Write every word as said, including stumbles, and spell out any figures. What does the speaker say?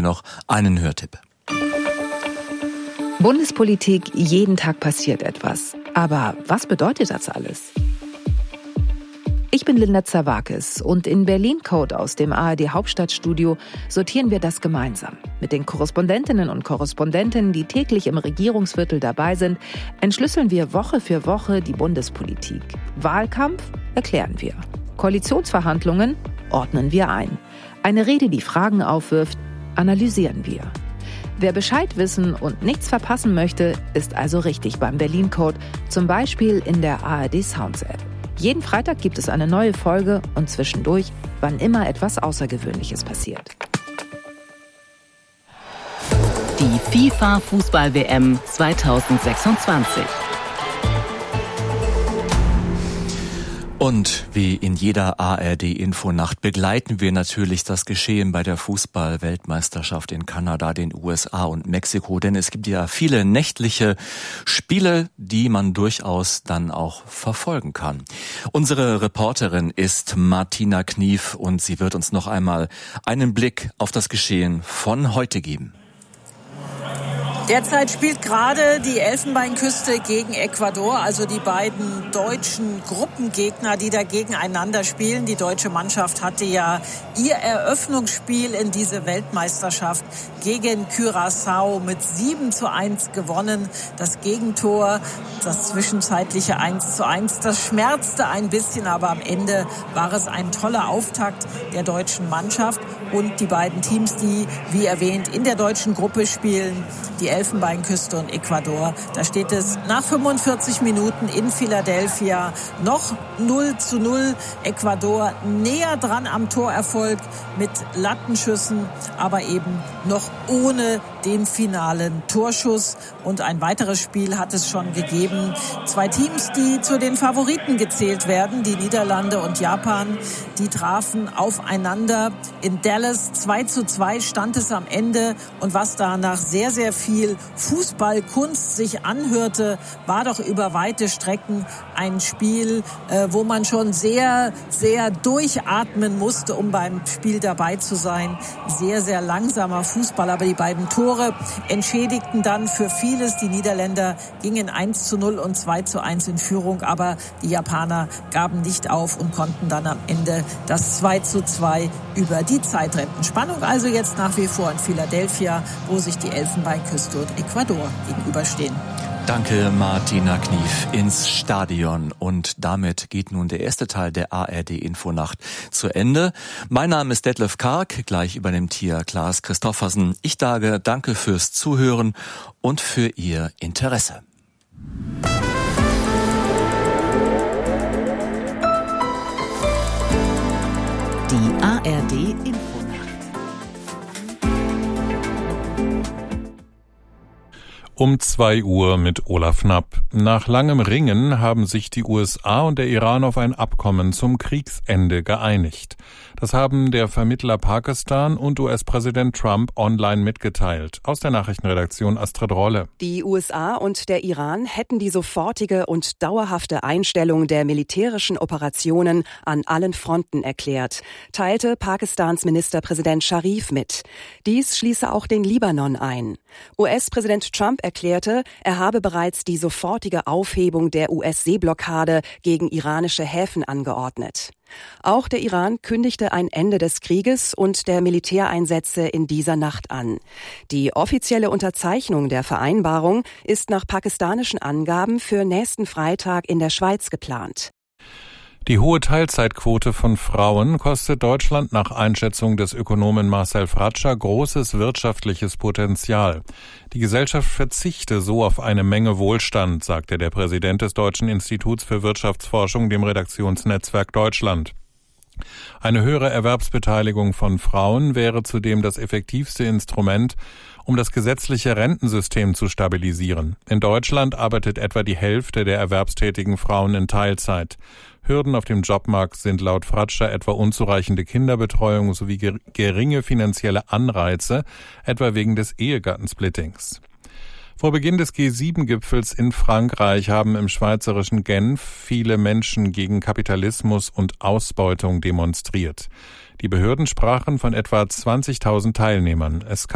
noch einen Hörtipp. Bundespolitik, jeden Tag passiert etwas. Aber was bedeutet das alles? Ich bin Linda Zawakis und in Berlin Code aus dem A R D Hauptstadtstudio sortieren wir das gemeinsam. Mit den Korrespondentinnen und Korrespondenten, die täglich im Regierungsviertel dabei sind, entschlüsseln wir Woche für Woche die Bundespolitik. Wahlkampf erklären wir. Koalitionsverhandlungen ordnen wir ein. Eine Rede, die Fragen aufwirft, analysieren wir. Wer Bescheid wissen und nichts verpassen möchte, ist also richtig beim Berlin Code, zum Beispiel in der A R D Sounds App. Jeden Freitag gibt es eine neue Folge und zwischendurch, wann immer etwas Außergewöhnliches passiert. Die FIFA-Fußball-W M zweitausendsechsundzwanzig. Und wie in jeder A R D-Infonacht begleiten wir natürlich das Geschehen bei der Fußball-Weltmeisterschaft in Kanada, den U S A und Mexiko. Denn es gibt ja viele nächtliche Spiele, die man durchaus dann auch verfolgen kann. Unsere Reporterin ist Martina Knief und sie wird uns noch einmal einen Blick auf das Geschehen von heute geben. Derzeit spielt gerade die Elfenbeinküste gegen Ecuador, also die beiden deutschen Gruppengegner, die da gegeneinander spielen. Die deutsche Mannschaft hatte ja ihr Eröffnungsspiel in diese Weltmeisterschaft gegen Curaçao mit sieben zu eins gewonnen. Das Gegentor, das zwischenzeitliche eins zu eins, das schmerzte ein bisschen, aber am Ende war es ein toller Auftakt der deutschen Mannschaft und die beiden Teams, die, wie erwähnt, in der deutschen Gruppe spielen, die Elfenbeinküste und Ecuador. Da steht es nach fünfundvierzig Minuten in Philadelphia noch null zu null. Ecuador näher dran am Torerfolg mit Lattenschüssen, aber eben noch ohne den finalen Torschuss. Und ein weiteres Spiel hat es schon gegeben. Zwei Teams, die zu den Favoriten gezählt werden, die Niederlande und Japan, die trafen aufeinander. In Dallas zwei zu zwei stand es am Ende. Und was da nach sehr, sehr viel Fußballkunst sich anhörte, war doch über weite Strecken ein Spiel, äh, wo man schon sehr, sehr durchatmen musste, um beim Spiel dabei zu sein. Sehr, sehr langsamer Fußball, aber die beiden Tore entschädigten dann für vieles. Die Niederländer gingen eins zu null und zwei zu eins in Führung, aber die Japaner gaben nicht auf und konnten dann am Ende das zwei zu zwei über die Zeit retten. Spannung also jetzt nach wie vor in Philadelphia, wo sich die Elfenbeinküste und Ecuador gegenüberstehen. Danke, Martina Knief, ins Stadion. Und damit geht nun der erste Teil der A R D-Infonacht zu Ende. Mein Name ist Detlef Karg, gleich übernimmt hier Klaas Christoffersen. Ich sage danke fürs Zuhören und für Ihr Interesse. Die A R D-Infonacht. Um zwei Uhr mit Olaf Knapp. Nach langem Ringen haben sich die U S A und der Iran auf ein Abkommen zum Kriegsende geeinigt. Das haben der Vermittler Pakistan und U S-Präsident Trump online mitgeteilt. Aus der Nachrichtenredaktion Astrid Rolle. Die U S A und der Iran hätten die sofortige und dauerhafte Einstellung der militärischen Operationen an allen Fronten erklärt, teilte Pakistans Ministerpräsident Sharif mit. Dies schließe auch den Libanon ein. U S-Präsident Trump erklärte, er habe bereits die sofortige Aufhebung der U S-Seeblockade gegen iranische Häfen angeordnet. Auch der Iran kündigte ein Ende des Krieges und der Militäreinsätze in dieser Nacht an. Die offizielle Unterzeichnung der Vereinbarung ist nach pakistanischen Angaben für nächsten Freitag in der Schweiz geplant. Die hohe Teilzeitquote von Frauen kostet Deutschland nach Einschätzung des Ökonomen Marcel Fratscher großes wirtschaftliches Potenzial. Die Gesellschaft verzichte so auf eine Menge Wohlstand, sagte der Präsident des Deutschen Instituts für Wirtschaftsforschung dem Redaktionsnetzwerk Deutschland. Eine höhere Erwerbsbeteiligung von Frauen wäre zudem das effektivste Instrument, um das gesetzliche Rentensystem zu stabilisieren. In Deutschland arbeitet etwa die Hälfte der erwerbstätigen Frauen in Teilzeit. Hürden auf dem Jobmarkt sind laut Fratscher etwa unzureichende Kinderbetreuung sowie geringe finanzielle Anreize, etwa wegen des Ehegattensplittings. Vor Beginn des G sieben Gipfels in Frankreich haben im schweizerischen Genf viele Menschen gegen Kapitalismus und Ausbeutung demonstriert. Die Behörden sprachen von etwa zwanzigtausend Teilnehmern. Es kam